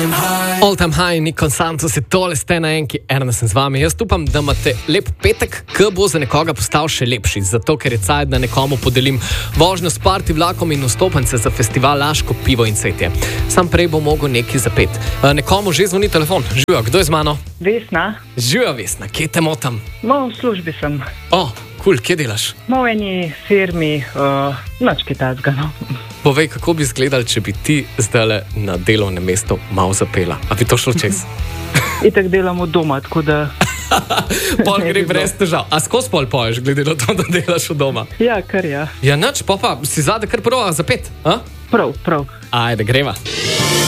All time high, Nikon Santos je tole, ste na enki, Erna sem z vami. Jaz upam, da imate lep petek, ki bo za nekoga postal še lepši, zato ker je cajt, da nekomu podelim vožnjo s party vlakom in vstopnice za festival Laško pivo in cvetje. Sam prej bo mogel nekaj zapet. Nekomu že zvoni telefon. Živijo, kdo je z mano? Vesna. Živijo, Vesna, kje te motam? V službi sem. Cool, kje delaš? V eni firmi, nič kaj takega, no. Povej, kako bi izgledal, če bi ti zdajle na delovnem mestu malo zapela? A bi to šlo čez? Itak delam od doma, tako da... Pol gre brez težav. A skozi pol poješ, glede na to, da delaš od doma? Ja, kar ja. Ja, nič, pa si zade kar prova zapet, a? Prav. Ajde, greva.